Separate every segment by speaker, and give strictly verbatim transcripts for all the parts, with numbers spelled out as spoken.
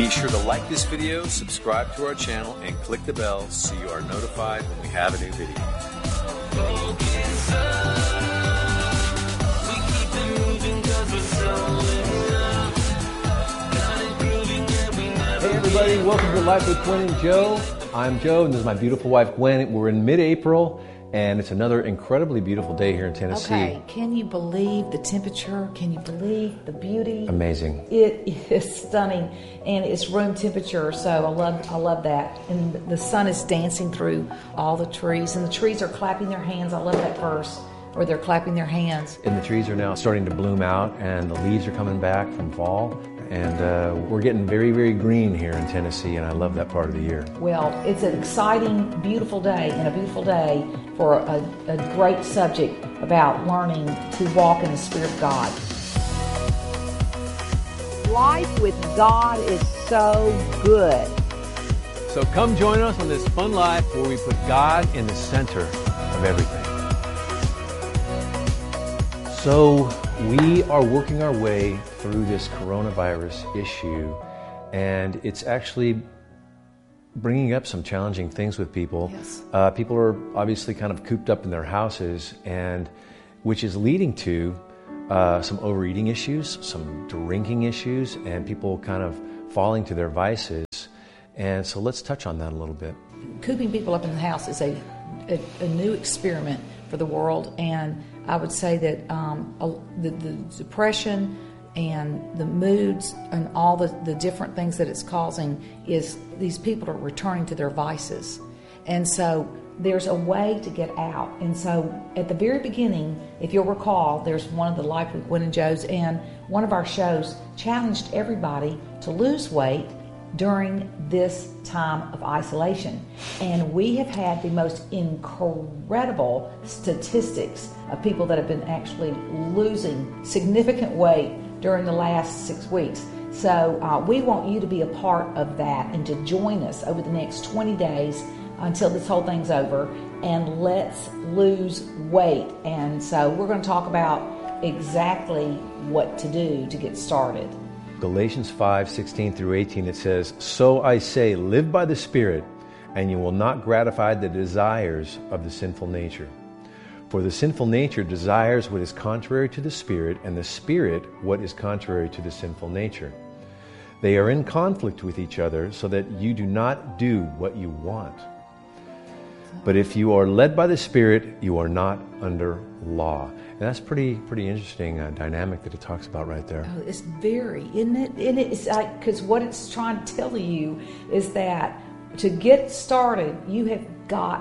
Speaker 1: Be sure to like this video, subscribe to our channel, and click the bell so you are notified when we have a new video.
Speaker 2: Hey everybody, welcome to Life with Gwen and Joe. I'm Joe and this is my beautiful wife Gwen. We're in mid-April and it's another incredibly beautiful day here in Tennessee.
Speaker 3: Okay, can you believe the temperature? Can you believe the beauty?
Speaker 2: Amazing.
Speaker 3: It is stunning and it's room temperature, so I love I love that. And the sun is dancing through all the trees and the trees are clapping their hands. I love that verse where they're clapping their hands.
Speaker 2: And the trees are now starting to bloom out and the leaves are coming back from fall. And uh, we're getting very, very green here in Tennessee, and I love that part of the year.
Speaker 3: Well, it's an exciting, beautiful day, and a beautiful day for a, a great subject about learning to walk in the Spirit of God.
Speaker 4: Life with God is so good.
Speaker 2: So come join us on this fun life where we put God in the center of everything. So we are working our way through this coronavirus issue, and it's actually bringing up some challenging things with people.
Speaker 3: Yes.
Speaker 2: Uh, people are obviously kind of cooped up in their houses, and which is leading to uh, some overeating issues, some drinking issues, and people kind of falling to their vices. And so let's touch on that a little bit.
Speaker 3: Cooping people up in the house is a, a, a new experiment for the world, and I would say that um, the, the depression and the moods and all the, the different things that it's causing is these people are returning to their vices. And so there's a way to get out. And so at the very beginning, if you'll recall, there's one of the Life with Gwen and Joe's, and one of our shows challenged everybody to lose weight during this time of isolation. And we have had the most incredible statistics of people that have been actually losing significant weight during the last six weeks. So uh, we want you to be a part of that and to join us over the next twenty days until this whole thing's over, and let's lose weight. And so we're going to talk about exactly what to do to get started.
Speaker 2: Galatians five, sixteen through eighteen, it says, "So I say, live by the Spirit, and you will not gratify the desires of the sinful nature. For the sinful nature desires what is contrary to the Spirit, and the Spirit what is contrary to the sinful nature. They are in conflict with each other, so that you do not do what you want. But if you are led by the Spirit, you are not under law." And that's pretty pretty interesting uh, dynamic that it talks about right there.
Speaker 3: Oh, it's very, isn't it? And it's like, because what it's trying to tell you is that to get started, you have got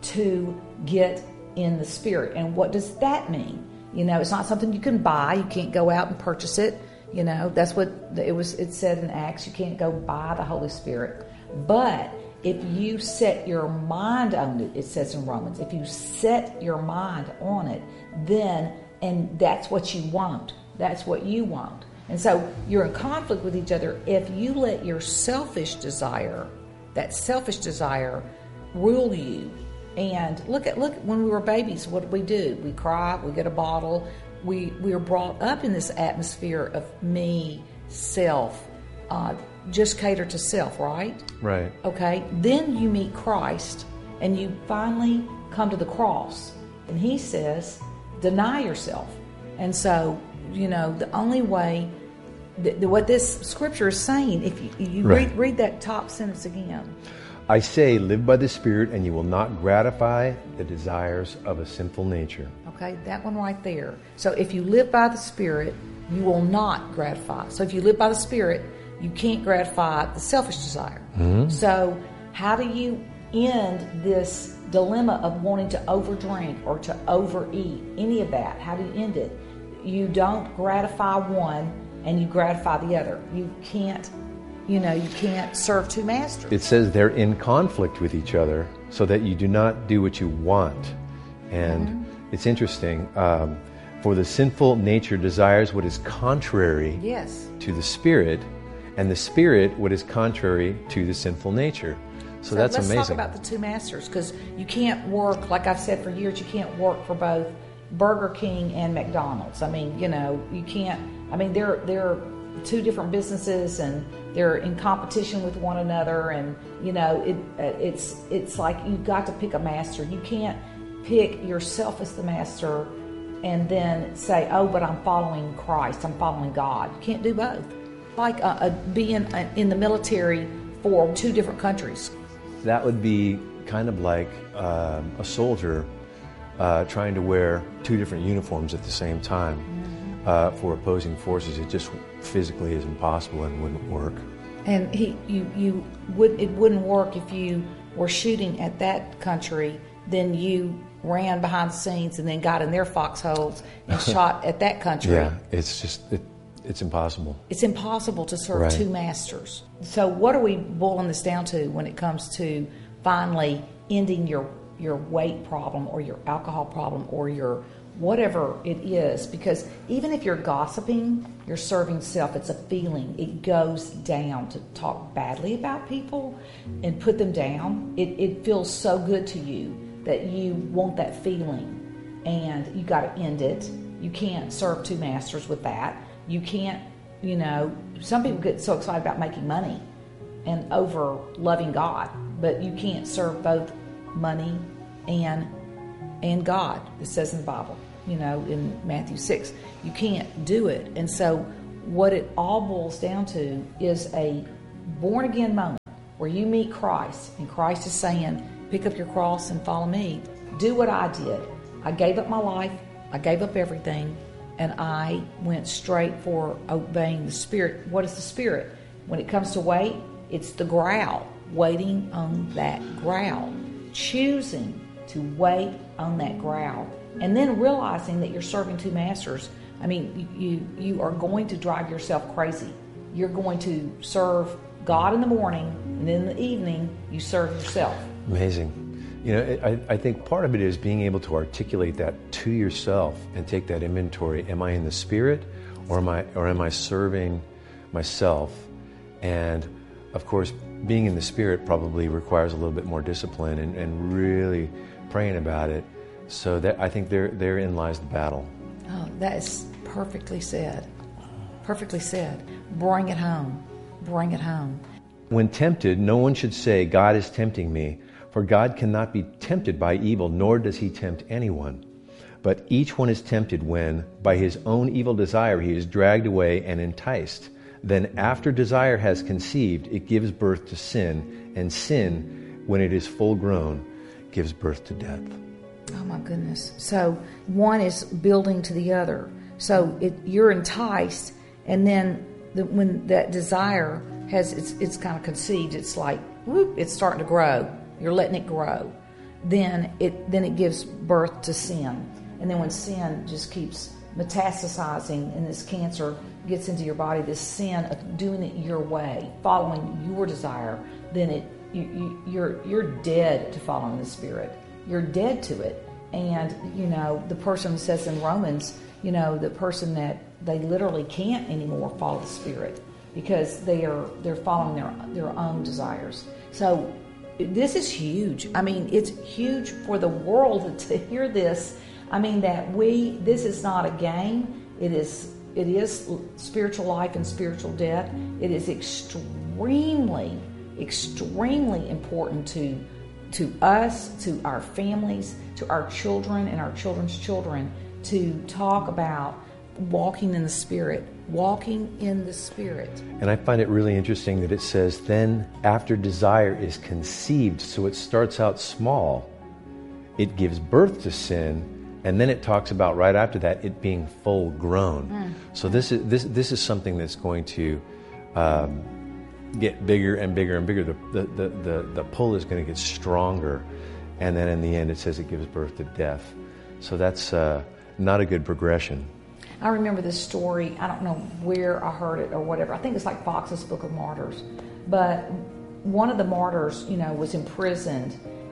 Speaker 3: to get in the Spirit. And what does that mean? You know, it's not something you can buy. You can't go out and purchase it. You know, that's what it was. It said in Acts, you can't go buy the Holy Spirit. But if you set your mind on it, it says in Romans, if you set your mind on it, then, and that's what you want. That's what you want. And so you're in conflict with each other if you let your selfish desire, that selfish desire, rule you. And look at, look, when we were babies, what did we do? We cry, we get a bottle. We, we were brought up in this atmosphere of me, self, uh, just cater to self, right?
Speaker 2: Right.
Speaker 3: Okay. Then you meet Christ and you finally come to the cross. And he says, deny yourself. And so, you know, the only way, th- what this scripture is saying, if you, you
Speaker 2: right.
Speaker 3: read, read that top sentence again.
Speaker 2: "I say, live by the Spirit, and you will not gratify the desires of a sinful nature."
Speaker 3: Okay, that one right there. So if you live by the Spirit, you will not gratify. So if you live by the Spirit, you can't gratify the selfish desire.
Speaker 2: Mm-hmm.
Speaker 3: So how do you end this dilemma of wanting to overdrink or to overeat? Any of that, how do you end it? You don't gratify one and you gratify the other. You can't, you know, you can't serve two masters.
Speaker 2: It says they're in conflict with each other so that you do not do what you want. And mm-hmm. it's interesting. Um, for the sinful nature desires what is contrary
Speaker 3: yes.
Speaker 2: to the Spirit, and the Spirit what is contrary to the sinful nature. So, so that's
Speaker 3: let's
Speaker 2: amazing.
Speaker 3: Let's talk about the two masters, because you can't work, like I've said for years, you can't work for both Burger King and McDonald's. I mean, you know, you can't, I mean, they're, they're two different businesses and they're in competition with one another, and you know it it's it's like you've got to pick a master. You can't pick yourself as the master and then say, oh, but I'm following Christ, I'm following God. You can't do both. Like uh, uh, being uh, in the military for two different countries.
Speaker 2: That would be kind of like uh, a soldier uh, trying to wear two different uniforms at the same time. Mm-hmm. uh, for opposing forces. It just physically is impossible and wouldn't work.
Speaker 3: And he, you, you would, it wouldn't work if you were shooting at that country, then you ran behind the scenes and then got in their foxholes and shot at that country.
Speaker 2: Yeah, it's just, it, it's impossible.
Speaker 3: It's impossible to serve
Speaker 2: right.
Speaker 3: two masters. So what are we boiling this down to when it comes to finally ending your, your weight problem or your alcohol problem or your whatever it is? Because even if you're gossiping, you're serving self. It's a feeling. It goes down to talk badly about people and put them down. It, it feels so good to you that you want that feeling, and you got to end it. You can't serve two masters with that. You can't, you know, some people get so excited about making money and over loving God, but you can't serve both money and and God. It says in the Bible, you know, in Matthew six. You can't do it. And so what it all boils down to is a born-again moment where you meet Christ, and Christ is saying, pick up your cross and follow me. Do what I did. I gave up my life. I gave up everything. And I went straight for obeying the Spirit. What is the Spirit? When it comes to wait, it's the growl. Waiting on that growl. Choosing to wait on that growl. And then realizing that you're serving two masters. I mean, you, you are going to drive yourself crazy. You're going to serve God in the morning, and then in the evening, you serve yourself.
Speaker 2: Amazing. You know, I, I think part of it is being able to articulate that to yourself and take that inventory. Am I in the Spirit, or am I, or am I serving myself? And of course, being in the Spirit probably requires a little bit more discipline and, and really praying about it. So that I think there therein lies the battle.
Speaker 3: Oh, that is perfectly said. Perfectly said. Bring it home. Bring it home.
Speaker 2: When tempted, no one should say, God is tempting me, for God cannot be tempted by evil, nor does he tempt anyone. But each one is tempted when, by his own evil desire, he is dragged away and enticed. Then after desire has conceived, it gives birth to sin, and sin, when it is full grown, gives birth to death.
Speaker 3: Oh my goodness. So one is building to the other. So it, you're enticed, and then the, when that desire has, it's, it's kind of conceived, it's like, whoop, it's starting to grow. You're letting it grow. Then it then it gives birth to sin. And then when sin just keeps metastasizing and this cancer gets into your body, this sin of doing it your way, following your desire, then it you, you, you're you're dead to following the Spirit. You're dead to it. And, you know, the person says in Romans, you know, the person that they literally can't anymore follow the Spirit because they are they're following their their own desires. So this is huge. I mean, it's huge for the world to hear this. I mean, that we, this is not a game. It is, it is spiritual life and spiritual death. It is extremely, extremely important to, to us, to our families, to our children and our children's children to talk about walking in the Spirit, walking in the Spirit.
Speaker 2: And I find it really interesting that it says, then after desire is conceived, so it starts out small, it gives birth to sin, and then it talks about right after that it being full grown. Mm. So this is this this is something that's going to um, get bigger and bigger and bigger. The, the, the, the, the pull is going to get stronger, and then in the end it says it gives birth to death. So that's uh, not a good progression.
Speaker 3: I remember this story, I don't know where I heard it or whatever. I think it's like Fox's Book of Martyrs. But one of the martyrs, you know, was imprisoned,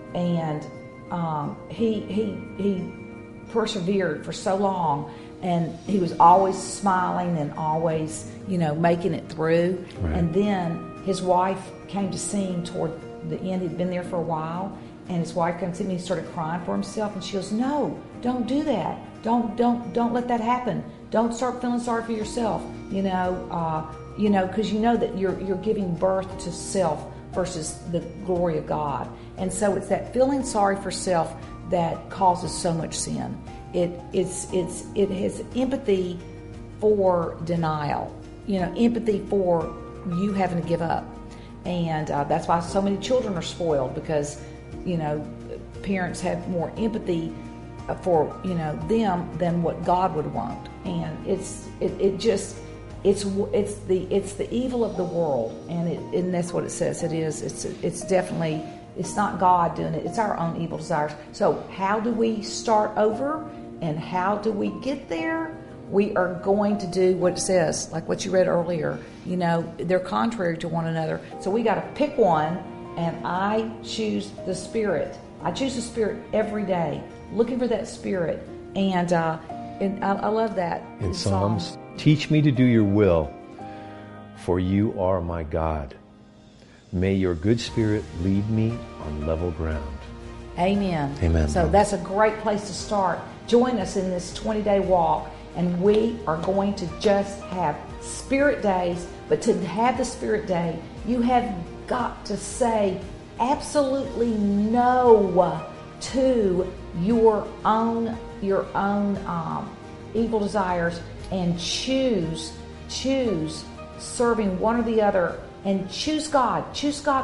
Speaker 3: and um, he he he persevered for so long, and he was always smiling and always, you know, making it through. Right. And then his wife came to see him toward the end. He'd been there for a while, and his wife came to me and started crying for himself, and she goes, no, don't do that. Don't don't don't let that happen. Don't start feeling sorry for yourself. You know, uh, You know, because you know that you're you're giving birth to self versus the glory of God. And so it's that feeling sorry for self that causes so much sin. It it's it's it has empathy for denial. You know, empathy for you having to give up. And uh, that's why so many children are spoiled, because, you know, parents have more empathy for, you know, them than what God would want. And it's it, it just it's it's the it's the evil of the world, and it and that's what it says it is. It's it's definitely, it's not God doing it. It's our own evil desires. So how do we start over, and how do we get there? We are going to do what it says, like what you read earlier. You know, they're contrary to one another. So we got to pick one, and I choose the Spirit. I choose the Spirit every day, looking for that Spirit. And, uh, and I, I love that.
Speaker 2: In Psalms, teach me to do your will, for you are my God. May your good Spirit lead me on level ground.
Speaker 3: Amen.
Speaker 2: Amen.
Speaker 3: So that's a great place to start. Join us in this twenty-day walk. And we are going to just have Spirit days. But to have the Spirit day, you have got to say absolutely no to your own your own um, evil desires, and choose choose serving one or the other, and choose God. Choose God